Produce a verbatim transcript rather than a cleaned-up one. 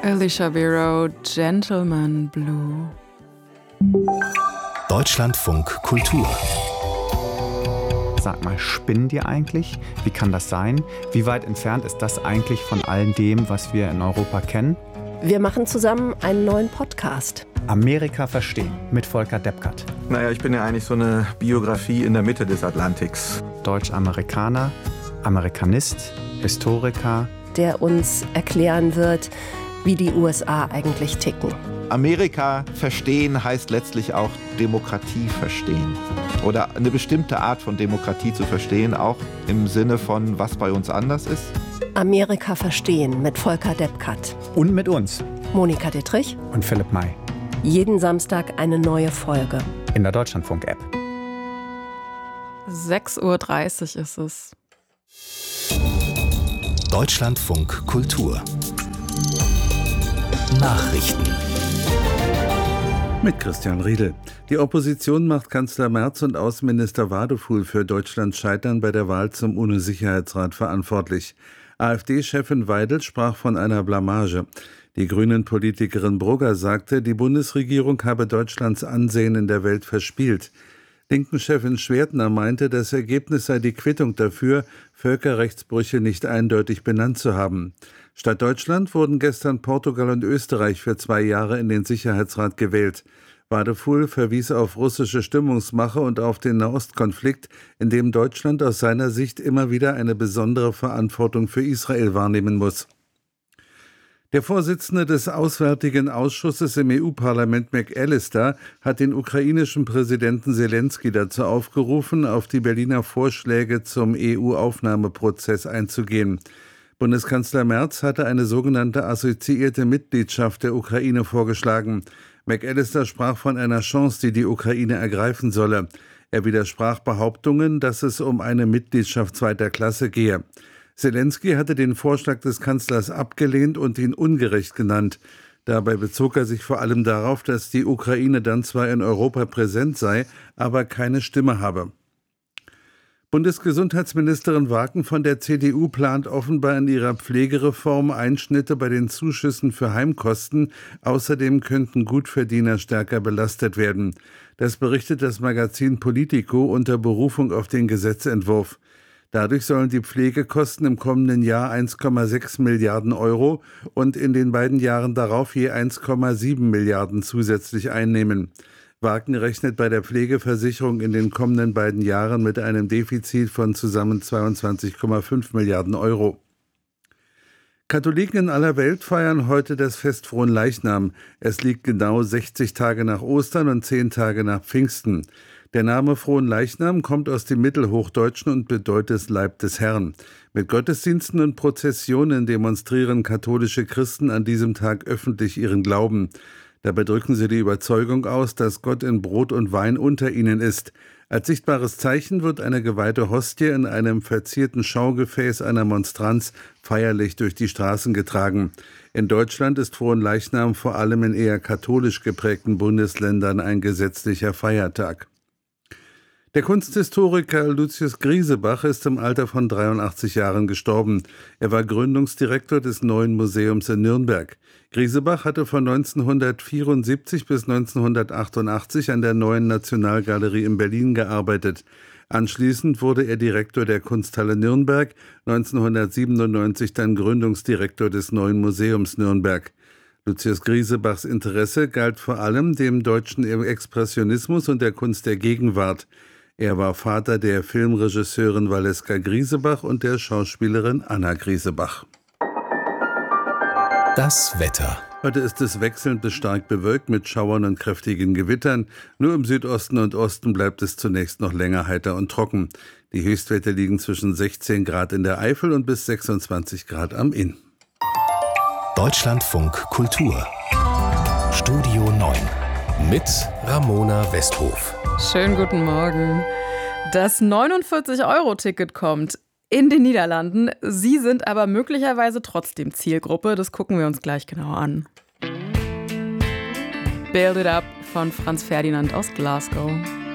Alicia Vero, Gentleman Blue. Deutschlandfunk Kultur. Sag mal, spinnen die eigentlich? Wie kann das sein? Wie weit entfernt ist das eigentlich von all dem, was wir in Europa kennen? Wir machen zusammen einen neuen Podcast. Amerika verstehen mit Volker Deppkert. Naja, ich bin ja eigentlich so eine Biografie in der Mitte des Atlantiks. Deutsch-Amerikaner, Amerikanist, Historiker. Der uns erklären wird, wie die U S A eigentlich ticken. Amerika verstehen heißt letztlich auch Demokratie verstehen. Oder eine bestimmte Art von Demokratie zu verstehen, auch im Sinne von, was bei uns anders ist. Amerika verstehen mit Volker Deppkert. Und mit uns. Monika Dittrich. Und Philipp May. Jeden Samstag eine neue Folge. In der Deutschlandfunk-App. sechs Uhr dreißig ist es. Deutschlandfunk Kultur. Nachrichten. Mit Christian Riedel. Die Opposition macht Kanzler Merz und Außenminister Wadefuhl für Deutschlands Scheitern bei der Wahl zum U N O-Sicherheitsrat verantwortlich. AfD-Chefin Weidel sprach von einer Blamage. Die Grünen-Politikerin Brugger sagte, die Bundesregierung habe Deutschlands Ansehen in der Welt verspielt. Linken-Chefin Schwertner meinte, das Ergebnis sei die Quittung dafür, Völkerrechtsbrüche nicht eindeutig benannt zu haben. Statt Deutschland wurden gestern Portugal und Österreich für zwei Jahre in den Sicherheitsrat gewählt. Wadefuhl verwies auf russische Stimmungsmache und auf den Nahostkonflikt, in dem Deutschland aus seiner Sicht immer wieder eine besondere Verantwortung für Israel wahrnehmen muss. Der Vorsitzende des Auswärtigen Ausschusses im E U-Parlament McAllister hat den ukrainischen Präsidenten Selenskyj dazu aufgerufen, auf die Berliner Vorschläge zum E U-Aufnahmeprozess einzugehen. Bundeskanzler Merz hatte eine sogenannte assoziierte Mitgliedschaft der Ukraine vorgeschlagen. McAllister sprach von einer Chance, die die Ukraine ergreifen solle. Er widersprach Behauptungen, dass es um eine Mitgliedschaft zweiter Klasse gehe. Selenskyj hatte den Vorschlag des Kanzlers abgelehnt und ihn ungerecht genannt. Dabei bezog er sich vor allem darauf, dass die Ukraine dann zwar in Europa präsent sei, aber keine Stimme habe. Bundesgesundheitsministerin Waken von der C D U plant offenbar in ihrer Pflegereform Einschnitte bei den Zuschüssen für Heimkosten. Außerdem könnten Gutverdiener stärker belastet werden. Das berichtet das Magazin Politico unter Berufung auf den Gesetzentwurf. Dadurch sollen die Pflegekosten im kommenden Jahr eins Komma sechs Milliarden Euro und in den beiden Jahren darauf je eins Komma sieben Milliarden zusätzlich einnehmen. Waken rechnet bei der Pflegeversicherung in den kommenden beiden Jahren mit einem Defizit von zusammen zweiundzwanzig Komma fünf Milliarden Euro. Katholiken in aller Welt feiern heute das Fest Fronleichnam. Es liegt genau sechzig Tage nach Ostern und zehn Tage nach Pfingsten. Der Name Fronleichnam kommt aus dem Mittelhochdeutschen und bedeutet Leib des Herrn. Mit Gottesdiensten und Prozessionen demonstrieren katholische Christen an diesem Tag öffentlich ihren Glauben. Dabei drücken sie die Überzeugung aus, dass Gott in Brot und Wein unter ihnen ist. Als sichtbares Zeichen wird eine geweihte Hostie in einem verzierten Schaugefäß einer Monstranz feierlich durch die Straßen getragen. In Deutschland ist Fronleichnam vor allem in eher katholisch geprägten Bundesländern ein gesetzlicher Feiertag. Der Kunsthistoriker Lucius Griesebach ist im Alter von dreiundachtzig Jahren gestorben. Er war Gründungsdirektor des Neuen Museums in Nürnberg. Griesebach hatte von neunzehnhundertvierundsiebzig bis neunzehnhundertachtundachtzig an der Neuen Nationalgalerie in Berlin gearbeitet. Anschließend wurde er Direktor der Kunsthalle Nürnberg, neunzehnhundertsiebenundneunzig dann Gründungsdirektor des Neuen Museums Nürnberg. Lucius Griesebachs Interesse galt vor allem dem deutschen Expressionismus und der Kunst der Gegenwart. Er war Vater der Filmregisseurin Valeska Griesebach und der Schauspielerin Anna Griesebach. Das Wetter. Heute ist es wechselnd bis stark bewölkt mit Schauern und kräftigen Gewittern. Nur im Südosten und Osten bleibt es zunächst noch länger heiter und trocken. Die Höchstwerte liegen zwischen sechzehn Grad in der Eifel und bis sechsundzwanzig Grad am Inn. Deutschlandfunk Kultur. Studio neun. Mit Ramona Westhof. Schönen guten Morgen. Das neunundvierzig Euro Ticket kommt in den Niederlanden. Sie sind aber möglicherweise trotzdem Zielgruppe. Das gucken wir uns gleich genau an. Build It Up von Franz Ferdinand aus Glasgow.